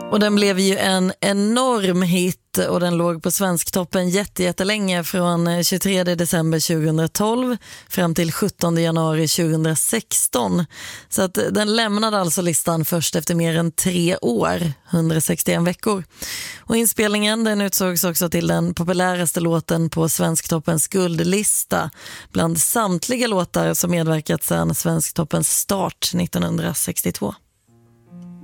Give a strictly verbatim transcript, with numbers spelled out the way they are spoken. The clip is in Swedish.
Och den blev ju en enorm hit och den låg på Svensktoppen jätte, jättelänge från tjugotredje december tjugohundratolv fram till sjuttonde januari tjugohundrasexton. Så att den lämnade alltså listan först efter mer än tre år, hundrasextioen veckor. Och inspelningen den utsågs också till den populäraste låten på Svensktoppens guldlista bland samtliga låtar som medverkat sedan Svensktoppens start nittonhundrasextiotvå.